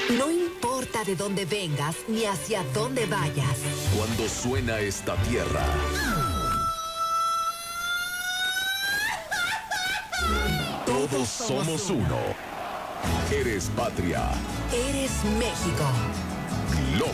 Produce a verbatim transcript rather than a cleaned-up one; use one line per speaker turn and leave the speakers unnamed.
No importa de dónde vengas ni hacia dónde vayas.
Cuando suena esta tierra, todos somos uno. Eres patria.
Eres México.
Globo.